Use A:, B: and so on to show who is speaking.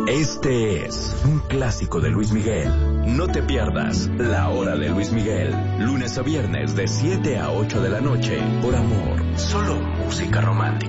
A: Este es un clásico de Luis Miguel. No te pierdas La Hora de Luis Miguel, lunes a viernes de 7 a 8 de la noche, por Amor. Solo música romántica.